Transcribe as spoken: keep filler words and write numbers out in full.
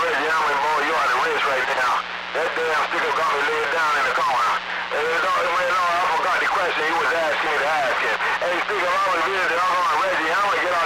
Reggie, I'm involved. You are the wrist right now. That damn sticker got me laid down in the corner. And it don't, man, no, I forgot the question you was asking me to ask him. Hey, sticker, I was visiting. I'm on Reggie. I'm gonna get out